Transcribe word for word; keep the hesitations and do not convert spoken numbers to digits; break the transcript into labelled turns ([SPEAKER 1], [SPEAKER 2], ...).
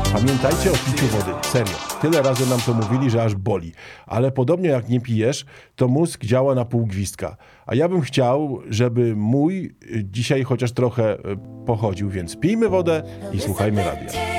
[SPEAKER 1] Pamiętajcie o piciu wody, serio. Tyle razy nam to mówili, że aż boli. Ale podobnie jak nie pijesz, to mózg działa na pół gwizdka. A ja bym chciał, żeby mój dzisiaj chociaż trochę pochodził, więc pijmy wodę i słuchajmy radia.